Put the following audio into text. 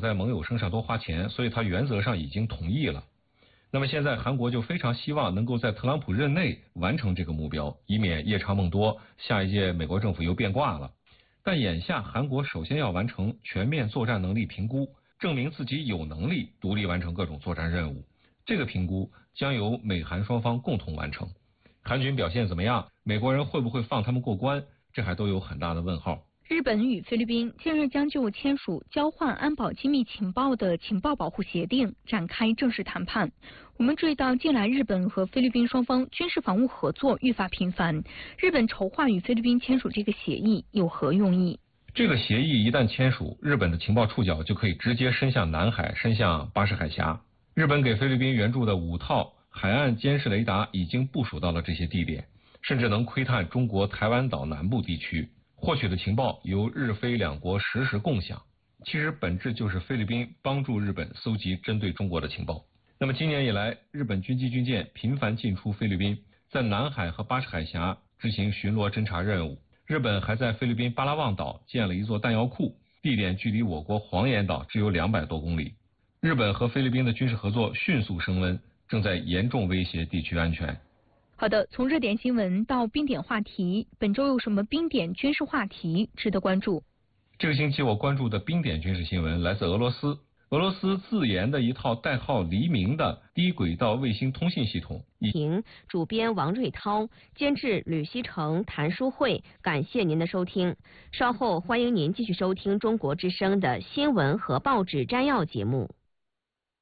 在盟友身上多花钱，所以他原则上已经同意了。那么现在韩国就非常希望能够在特朗普任内完成这个目标，以免夜长梦多，下一届美国政府又变卦了。但眼下韩国首先要完成全面作战能力评估，证明自己有能力独立完成各种作战任务。这个评估将由美韩双方共同完成。韩军表现怎么样？美国人会不会放他们过关？这还都有很大的问号。 日本与菲律宾近日将就签署交换安保机密情报的情报保护协定展开正式谈判。我们注意到，近来日本和菲律宾双方军事防务合作愈发频繁。日本筹划与菲律宾签署这个协议有何用意？ 这个协议一旦签署，日本的情报触角就可以直接伸向南海，伸向巴士海峡。日本给菲律宾援助的5套海岸监视雷达已经部署到了这些地点，甚至能窥探中国台湾岛南部地区。获取的情报由日菲两国实时共享，其实本质就是菲律宾帮助日本搜集针对中国的情报。那么今年以来，日本军机军舰频繁进出菲律宾，在南海和巴士海峡执行巡逻侦察任务。日本还在菲律宾巴拉望岛建了一座弹药库，地点距离我国黄岩岛只有200多公里。日本和菲律宾的军事合作迅速升温，正在严重威胁地区安全。 好的，从热点新闻到冰点话题，本周有什么冰点军事话题值得关注？ 这个星期我关注的冰点军事新闻来自俄罗斯。俄罗斯自研的一套代号黎明的低轨道卫星通信系统。 主编王瑞涛，监制吕希成、谭书慧，感谢您的收听。稍后欢迎您继续收听中国之声的新闻和报纸摘要节目。